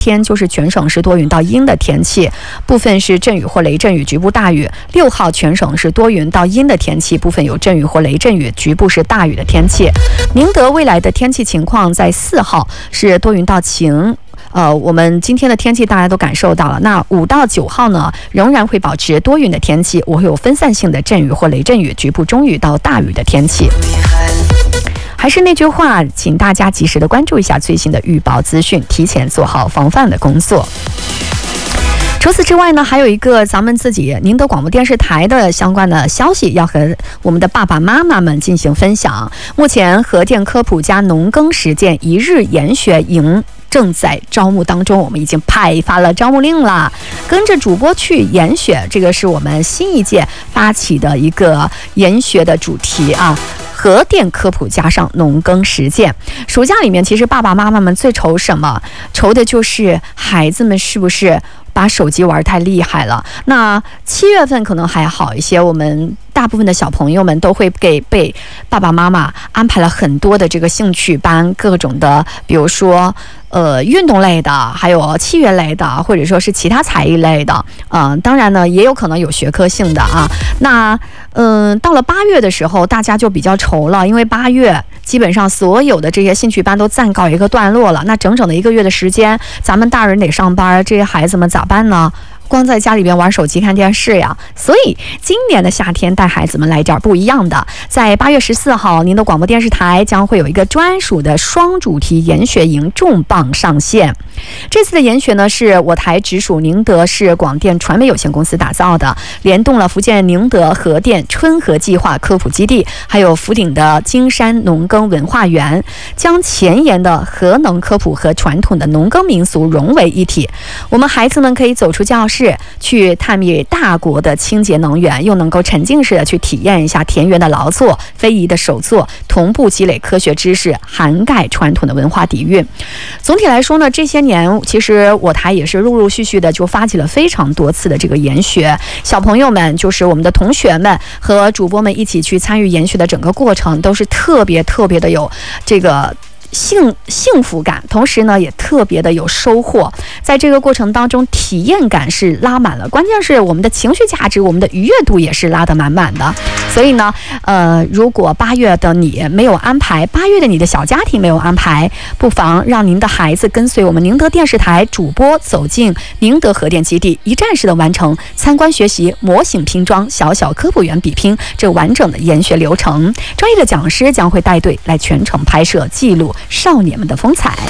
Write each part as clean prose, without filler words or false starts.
天就是全省是多云到阴的天气，部分是阵雨或雷阵雨，局部大雨。6号全省是多云到阴的天气，部分有阵雨或雷阵雨，局部是大雨的天气。宁德未来的天气情况在4号是多云到晴。我们今天的天气大家都感受到了。那5到9号呢，仍然会保持多云的天气，我会有分散性的阵雨或雷阵雨，局部中雨到大雨的天气。还是那句话，请大家及时的关注一下最新的预报资讯，提前做好防范的工作。除此之外呢，还有一个咱们自己宁德广播电视台的相关的消息要和我们的爸爸妈妈们进行分享。目前核电科普加农耕实践1日研学营正在招募当中，我们已经派发了招募令了，跟着主播去研学，这个是我们新一届发起的一个研学的主题啊。核电科普加上农耕实践，暑假里面其实爸爸妈妈们最愁什么？愁的就是孩子们是不是把手机玩太厉害了。那7月份可能还好一些，我们大部分的小朋友们都会被爸爸妈妈安排了很多的这个兴趣班，各种的，比如说运动类的，还有器乐类的，或者说是其他才艺类的。当然呢，也有可能有学科性的啊。那到了8月的时候，大家就比较愁了，因为8月基本上所有的这些兴趣班都暂告一个段落了。那整整的1个月的时间，咱们大人得上班，这些孩子们咋办呢？光在家里边玩手机看电视呀。所以今年的夏天带孩子们来点不一样的，在8月14号宁德广播电视台将会有一个专属的双主题研学营重磅上线。这次的研学呢，是我台直属宁德市广电传媒有限公司打造的，联动了福建宁德核电春和计划科普基地，还有福鼎的金山农耕文化园，将前沿的核能科普和传统的农耕民俗融为一体。我们孩子们可以走出教室，去探秘大国的清洁能源，又能够沉浸式的去体验一下田园的劳作、非遗的手作，同步积累科学知识，涵盖传统的文化底蕴。总体来说呢，这些年其实我台也是陆陆续续的就发起了非常多次的这个研学，小朋友们就是我们的同学们和主播们一起去参与研学的整个过程，都是特别的有这个幸福感，同时呢也特别的有收获。在这个过程当中，体验感是拉满了，关键是我们的情绪价值、我们的愉悦度也是拉得满满的。所以呢，如果8月的你没有安排，8月的你的小家庭没有安排，不妨让您的孩子跟随我们宁德电视台主播走进宁德核电基地，一站式的完成参观学习、模型拼装、小科普员比拼这完整的研学流程。专业的讲师将会带队来全程拍摄记录少年们的风采。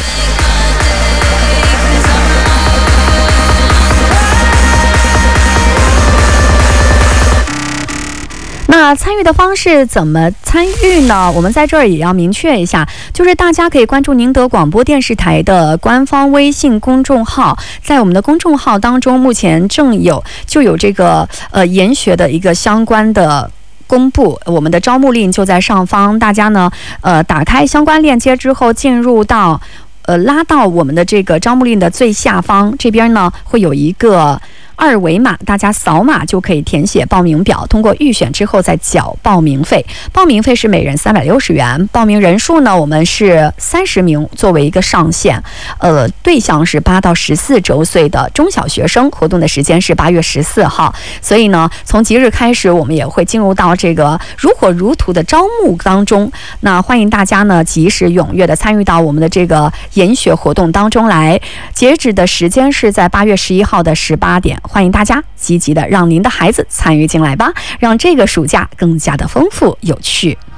那参与的方式怎么参与呢？我们在这儿也要明确一下，就是大家可以关注宁德广播电视台的官方微信公众号，在我们的公众号当中，目前就有这个研学的一个相关的公布，我们的招募令就在上方，大家呢打开相关链接之后，进入到拉到我们的这个招募令的最下方，这边呢会有一个2维码，大家扫码就可以填写报名表，通过预选之后再缴报名费。报名费是每人360元，报名人数呢我们是30名作为一个上限，对象是8到14周岁的中小学生，活动的时间是8月14号。所以呢，从即日开始，我们也会进入到这个如火如荼的招募当中。那欢迎大家呢及时踊跃的参与到我们的这个研学活动当中来，截止的时间是在8月11号的18点。欢迎大家积极的让您的孩子参与进来吧，让这个暑假更加的丰富有趣。